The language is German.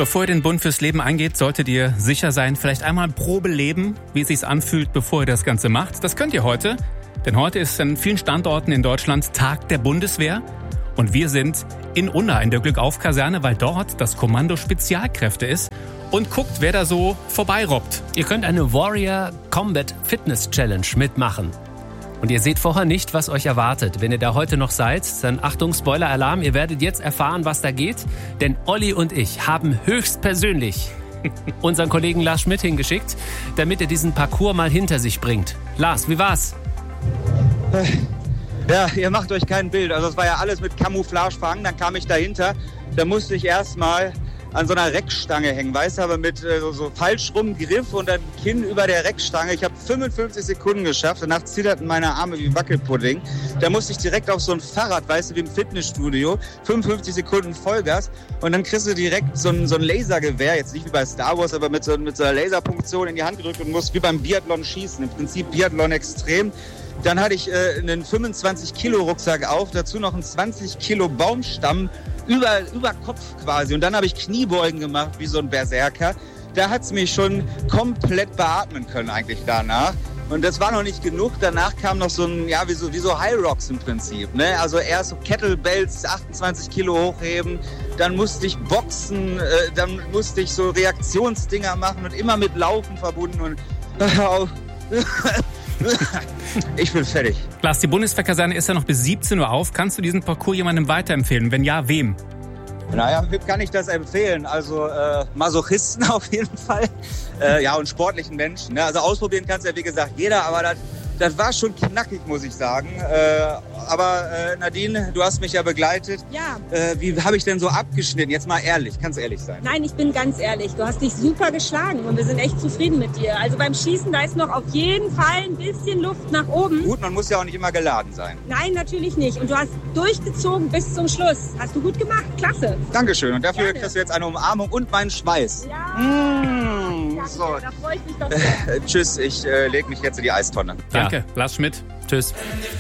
Bevor ihr den Bund fürs Leben eingeht, solltet ihr sicher sein, vielleicht einmal Probe leben, wie es sich anfühlt, bevor ihr das Ganze macht. Das könnt ihr heute, denn heute ist an vielen Standorten in Deutschland Tag der Bundeswehr. Und wir sind in Unna in der Glückauf-Kaserne, weil dort das Kommando Spezialkräfte ist. Und guckt, wer da so vorbeirobbt. Ihr könnt eine Warrior Combat Fitness Challenge mitmachen. Und ihr seht vorher nicht, was euch erwartet. Wenn ihr da heute noch seid, dann Achtung, Spoiler-Alarm, ihr werdet jetzt erfahren, was da geht. Denn Olli und ich haben höchstpersönlich unseren Kollegen Lars Schmidt hingeschickt, damit er diesen Parcours mal hinter sich bringt. Lars, wie war's? Ja, ihr macht euch kein Bild. Also es war ja alles mit Camouflage verhangen. Dann kam ich dahinter. Da musste ich erstmal an so einer Reckstange hängen, weißt du, aber mit so falsch rum Griff und dann Kinn über der Reckstange. Ich habe 55 Sekunden geschafft, danach zitterten meine Arme wie Wackelpudding. Da musste ich direkt auf so ein Fahrrad, weißt du, wie im Fitnessstudio, 55 Sekunden Vollgas und dann kriegst du direkt so ein Lasergewehr, jetzt nicht wie bei Star Wars, aber mit so einer Laserpunktion in die Hand gedrückt und musst wie beim Biathlon schießen, im Prinzip Biathlon extrem. Dann hatte ich einen 25-Kilo-Rucksack auf, dazu noch einen 20-Kilo-Baumstamm über Kopf quasi. Und dann habe ich Kniebeugen gemacht, wie so ein Berserker. Da hat es mich schon komplett beatmen können eigentlich danach. Und das war noch nicht genug. Danach kam noch so ein, ja, wie so High Rocks im Prinzip. Ne? Also erst so Kettlebells, 28 Kilo hochheben. Dann musste ich boxen, dann musste ich so Reaktionsdinger machen und immer mit Laufen verbunden. Und ich bin fertig. Lars, die Bundeswehrkaserne ist ja noch bis 17 Uhr auf. Kannst du diesen Parcours jemandem weiterempfehlen? Wenn ja, wem? Naja, wem kann ich das empfehlen? Also Masochisten auf jeden Fall. Ja, und sportlichen Menschen. Ne? Also ausprobieren kannst ja wie gesagt jeder, aber das war schon knackig, muss ich sagen. Aber Nadine, du hast mich ja begleitet. Ja. Wie habe ich denn so abgeschnitten? Jetzt mal ehrlich, kannst ehrlich sein. Nein, ich bin ganz ehrlich. Du hast dich super geschlagen und wir sind echt zufrieden mit dir. Also beim Schießen, da ist noch auf jeden Fall ein bisschen Luft nach oben. Gut, man muss ja auch nicht immer geladen sein. Nein, natürlich nicht. Und du hast durchgezogen bis zum Schluss. Hast du gut gemacht. Klasse. Dankeschön. Und dafür Gerne. kriegst du jetzt eine Umarmung und meinen Schweiß. Ja. Danke, so. Da freue ich mich doch sehr. Tschüss, ich lege mich jetzt in die Eistonne. Danke, Lars Schmidt. Tschüss.